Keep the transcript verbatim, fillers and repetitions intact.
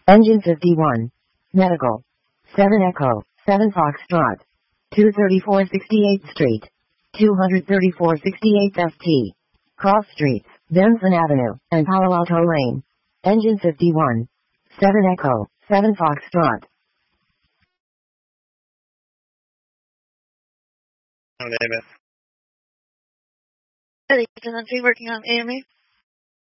Engine fifty-one. Medical. seven Echo, seven Foxtrot. two thirty-four sixty-eighth Street. two thirty-four sixty-eighth F T. Cross Streets, Benson Avenue, and Palo Alto Lane. Engine fifty-one. seven Echo, seven Foxtrot. On A M A. Eddie, working on A M A.